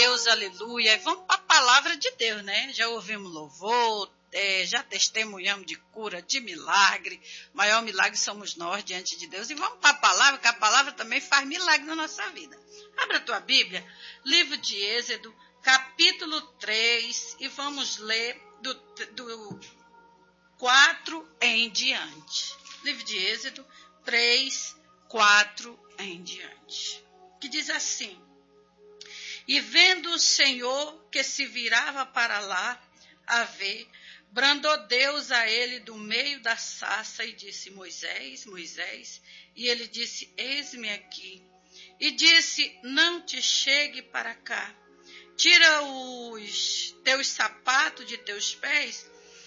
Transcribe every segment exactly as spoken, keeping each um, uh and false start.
Deus, aleluia. Vamos para a palavra de Deus, né? Já ouvimos louvor, é, já testemunhamos de cura, de milagre. O maior milagre somos nós diante de Deus. E vamos para a palavra, que a palavra também faz milagre na nossa vida. Abra a tua Bíblia, livro de Êxodo, capítulo três, e vamos ler do, do quatro em diante. Livro de Êxodo três, quatro em diante. Que diz assim: E vendo o Senhor que se virava para lá a ver, brandou Deus a ele do meio da sarça e disse: Moisés, Moisés. E ele disse: Eis-me aqui. E disse: Não te chegue para cá. Tira os teus sapatos de teus pés,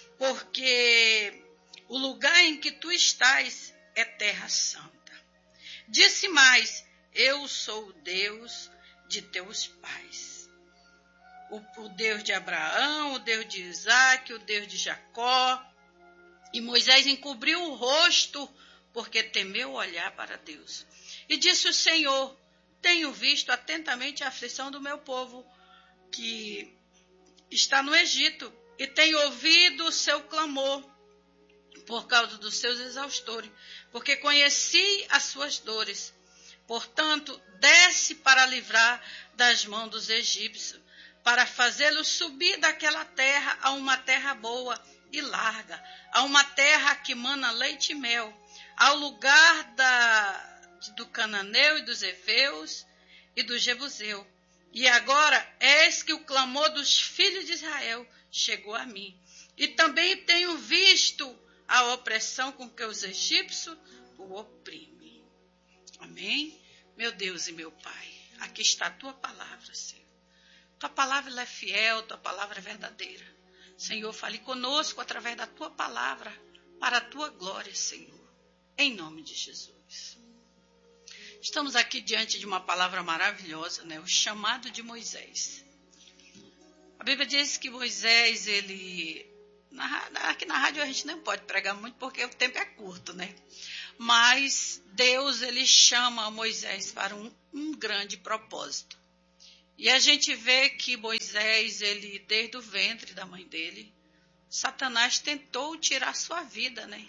porque o lugar em que tu estás é terra santa. Disse mais: Eu sou o Deus de teus pais, o, o Deus de Abraão, o Deus de Isaque, o Deus de Jacó. E Moisés encobriu o rosto, porque temeu olhar para Deus. E disse o Senhor: Tenho visto atentamente a aflição do meu povo, que está no Egito, e tenho ouvido o seu clamor por causa dos seus exaustores, porque conheci as suas dores. Portanto, desce para livrar das mãos dos egípcios, para fazê-los subir daquela terra a uma terra boa e larga, a uma terra que mana leite e mel, ao lugar da, do cananeu e dos heveus e do jebuseu. E agora, eis que o clamor dos filhos de Israel chegou a mim. E também tenho visto a opressão com que os egípcios o oprimem. Amém? Meu Deus e meu Pai, aqui está a tua palavra, Senhor. Tua palavra ela é fiel, tua palavra é verdadeira. Senhor, fale conosco através da tua palavra, para a tua glória, Senhor. Em nome de Jesus. Estamos aqui diante de uma palavra maravilhosa, né? O chamado de Moisés. A Bíblia diz que Moisés, ele... Na, aqui na rádio a gente não pode pregar muito porque o tempo é curto, né? Mas Deus, ele chama Moisés para um, um grande propósito. E a gente vê que Moisés, ele, desde o ventre da mãe dele, Satanás tentou tirar sua vida, né?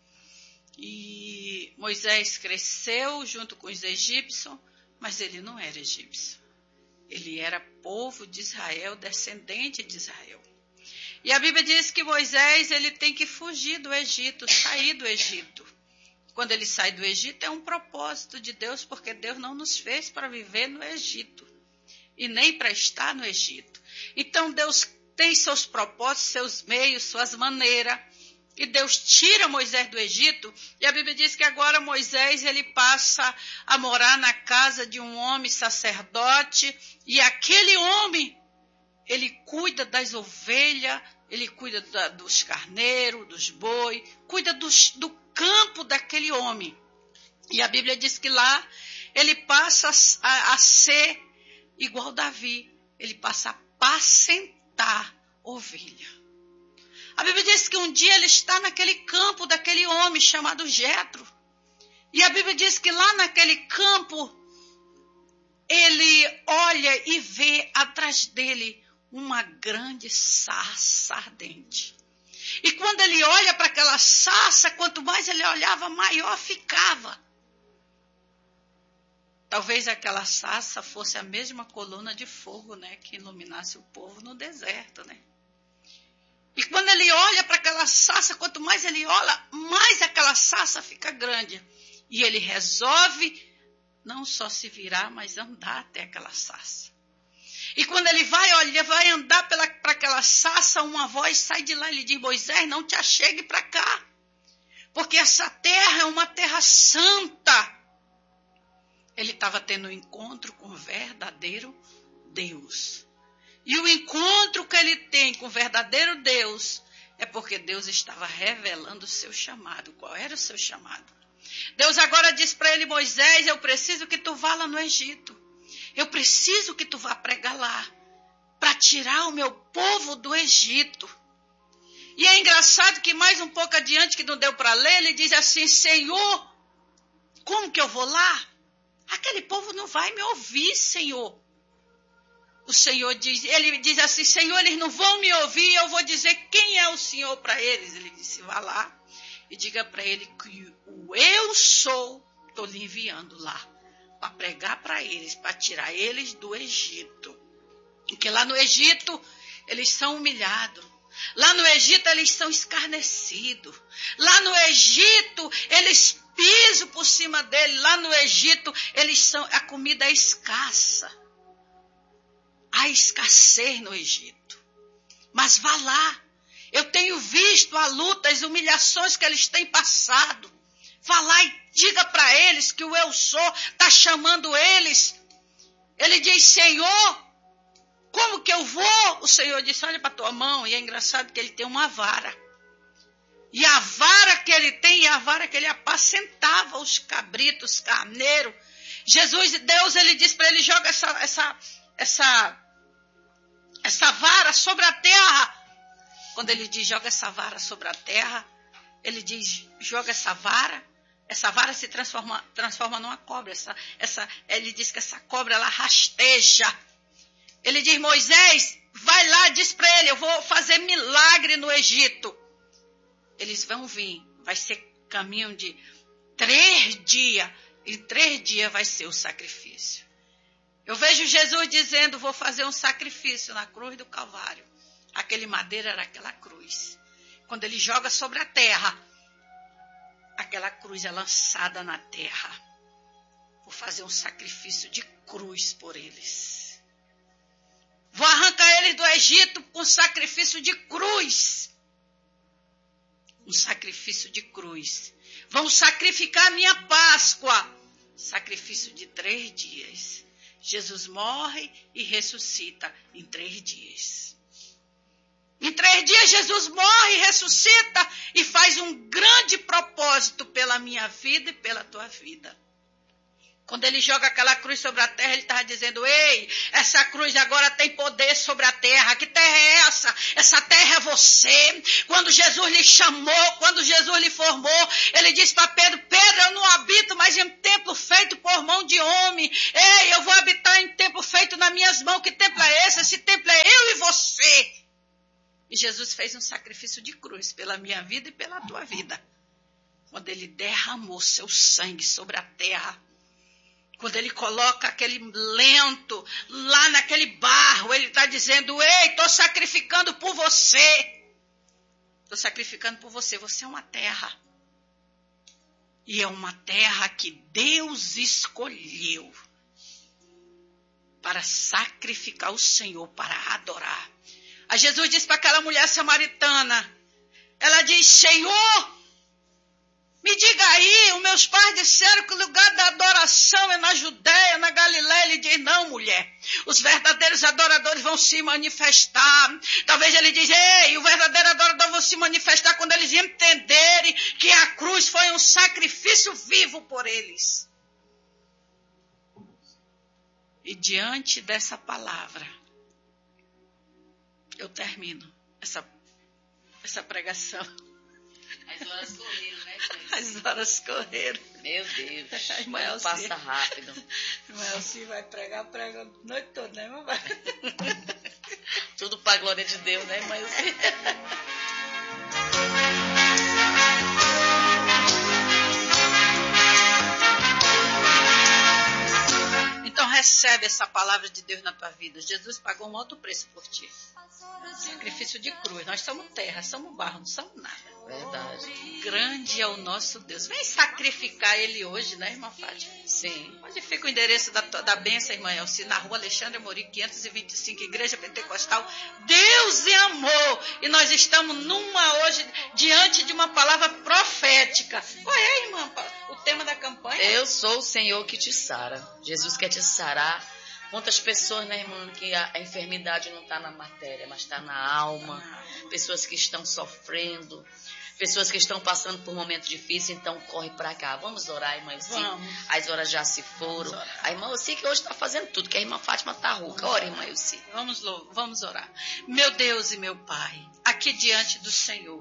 E Moisés cresceu junto com os egípcios, mas ele não era egípcio. Ele era povo de Israel, descendente de Israel. E a Bíblia diz que Moisés, ele tem que fugir do Egito, sair do Egito. Quando ele sai do Egito, é um propósito de Deus, porque Deus não nos fez para viver no Egito, e nem para estar no Egito. Então, Deus tem seus propósitos, seus meios, suas maneiras, e Deus tira Moisés do Egito, e a Bíblia diz que agora Moisés, ele passa a morar na casa de um homem sacerdote, e aquele homem, ele cuida das ovelhas, ele cuida da, dos carneiros, dos boi, cuida dos, do campo daquele homem. E a Bíblia diz que lá ele passa a, a ser igual Davi, ele passa a apacentar ovelha. A Bíblia diz que um dia ele está naquele campo daquele homem chamado Jetro. E a Bíblia diz que lá naquele campo, ele olha e vê atrás dele uma grande sarça ardente. E quando ele olha para aquela sarça, quanto mais ele olhava, maior ficava. Talvez aquela sarça fosse a mesma coluna de fogo, né, que iluminasse o povo no deserto, né? E quando ele olha para aquela sarça, quanto mais ele olha, mais aquela sarça fica grande. E ele resolve não só se virar, mas andar até aquela sarça. E quando ele vai, olha, vai andar para aquela sarça, uma voz sai de lá e lhe diz: Moisés, não te achegue para cá, porque essa terra é uma terra santa. Ele estava tendo um encontro com o verdadeiro Deus. E o encontro que ele tem com o verdadeiro Deus é porque Deus estava revelando o seu chamado. Qual era o seu chamado? Deus agora diz para ele: Moisés, eu preciso que tu vá lá no Egito. Eu preciso que tu vá pregar lá, para tirar o meu povo do Egito. E é engraçado que mais um pouco adiante, que não deu para ler, ele diz assim: Senhor, como que eu vou lá? Aquele povo não vai me ouvir, Senhor. o Senhor diz, ele diz assim, Senhor, eles não vão me ouvir, eu vou dizer quem é o Senhor para eles. Ele disse, vá lá e diga para ele que o eu sou, estou lhe enviando lá, para pregar para eles, para tirar eles do Egito. Porque lá no Egito, eles são humilhados. Lá no Egito, eles são escarnecidos. Lá no Egito, eles pisam por cima dele. Lá no Egito, eles são, a comida é escassa. Há escassez no Egito. Mas vá lá. Eu tenho visto a luta, as humilhações que eles têm passado. Vá lá e diga para eles que o eu sou está chamando eles. Ele diz, Senhor, como que eu vou? O Senhor disse, olha para a tua mão. E é engraçado que ele tem uma vara. E a vara que ele tem é a vara que ele apacentava os cabritos, os carneiros. Jesus, Deus, ele disse para ele, joga essa, essa, essa, essa vara sobre a terra. Quando ele diz, joga essa vara sobre a terra, ele diz, joga essa vara. Essa vara se transforma, transforma numa cobra. Essa, essa, ele diz que essa cobra, ela rasteja. Ele diz, Moisés, vai lá, diz para ele, eu vou fazer milagre no Egito. Eles vão vir, vai ser caminho de três dias. Em três dias vai ser o sacrifício. Eu vejo Jesus dizendo, vou fazer um sacrifício na cruz do Calvário. Aquele madeira era aquela cruz. Quando ele joga sobre a terra, aquela cruz é lançada na terra. Vou fazer um sacrifício de cruz por eles. Vou arrancar eles do Egito com sacrifício de cruz. Um sacrifício de cruz. Vão sacrificar a minha Páscoa. Sacrifício de três dias. Jesus morre e ressuscita em três dias. Em três dias Jesus morre e ressuscita e faz um grande propósito pela minha vida e pela tua vida. Quando ele joga aquela cruz sobre a terra, ele estava dizendo, ei, essa cruz agora tem poder sobre a terra. Que terra é essa? Essa terra é você. Quando Jesus lhe chamou, quando Jesus lhe formou, ele disse para Pedro, Pedro, eu não habito mais em templo feito por mão de homem. Ei, eu vou habitar em templo feito nas minhas mãos. Que templo é esse? Esse templo é eu e você. E Jesus fez um sacrifício de cruz pela minha vida e pela tua vida. Quando ele derramou seu sangue sobre a terra, quando ele coloca aquele lento lá naquele barro, ele está dizendo, ei, estou sacrificando por você. Estou sacrificando por você. Você é uma terra. E é uma terra que Deus escolheu para sacrificar o Senhor, para adorar. A Jesus disse para aquela mulher samaritana, ela diz, Senhor, me diga aí, os meus pais disseram que o lugar da adoração é na Judéia, na Galiléia. Ele diz, não, mulher, os verdadeiros adoradores vão se manifestar. Talvez ele diz, ei, o verdadeiro adorador vai se manifestar quando eles entenderem que a cruz foi um sacrifício vivo por eles. E diante dessa palavra, eu termino essa, essa pregação. As horas correram, né, gente? As horas correram. Meu Deus. A irmã Elci, passa rápido. A irmã Elci vai pregar, prega a noite toda, né, irmã? Tudo para a glória de Deus, né, irmã Elci? Então recebe essa palavra de Deus na tua vida. Jesus pagou um alto preço por ti. Sacrifício de cruz. Nós somos terra, somos barro, não somos nada. Verdade. Grande é o nosso Deus. Vem sacrificar ele hoje, né, irmã Fátima? Sim. Onde fica o endereço da, da bênção, irmã Elci? Na rua Alexandre Amorim, quinhentos e vinte e cinco, Igreja Pentecostal. Deus e amor. E nós estamos numa hoje, diante de uma palavra profética. Qual é, irmã, o tema da campanha? Eu sou o Senhor que te sara. Jesus quer te sarar. Quantas pessoas, né, irmã, que a, a enfermidade não está na matéria, mas está na alma. Pessoas que estão sofrendo. Pessoas que estão passando por momentos difíceis, então corre para cá. Vamos orar, irmã Elci. Vamos. As horas já se foram. A irmã Elci que hoje está fazendo tudo, que a irmã Fátima está rouca. Ora, irmã Elci. Vamos, vamos orar. Meu Deus e meu Pai, aqui diante do Senhor,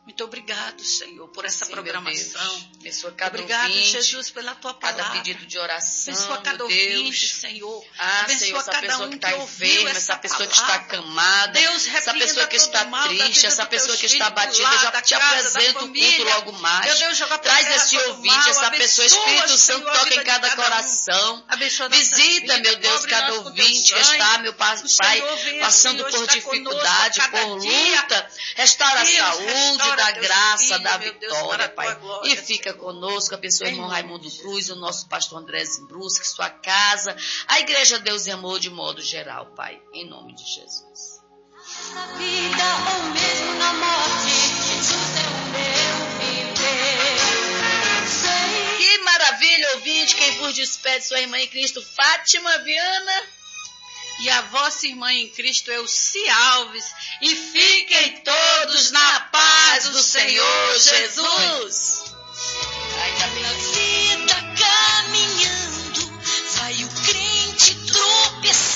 Muito obrigado, Senhor, por essa Sim, programação. Abençoa cada Obrigado, ouvinte, Jesus, pela tua palavra. cada pedido de oração, Abençoa cada meu Deus. ouvinte, Senhor. Ah, Abençoa Senhor, essa cada pessoa um que está que ouviu enferma, essa essa pessoa que palavra. está acamada, Deus, essa repreenda pessoa que todo está mal da vida triste, essa dos pessoa teus que está filhos, do abatida, lar, eu já da te casa, da apresento o família. culto logo mais. Meu Deus, joga pra Traz terra esse todo ouvinte, mal. essa pessoa, Abençoa, Espírito Santo, Senhor, a toca vida em de cada cada um. coração. Abençoa nossa Visita, vida, meu Deus, cobre cada nós com teu ouvinte que sangue. está, meu Pai, O Senhor venha, passando Senhor, por estar conosco dificuldade, a cada por dia. luta. Restaura a Deus, saúde, restaura da teus graça, filhos, da meu Deus, vitória, para a tua Pai. glória, E fica Senhor. conosco, abençoa o Em irmão nome Raimundo de Cruz, o nosso pastor André Zimbruschi, sua casa, a Igreja Deus e Amor de modo geral, Pai, em nome de Jesus. Na vida ou mesmo na morte, Jesus é o meu viver. Sei. Que maravilha, ouvinte, quem vos despede, sua irmã em Cristo, Fátima Viana. E a vossa irmã em Cristo, Elci Alves. E fiquem todos na paz do Senhor Jesus. Ainda bem. Na vida caminhando, vai o crente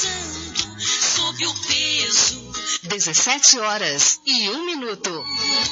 tropeçando sob o peso. dezessete horas e um minuto.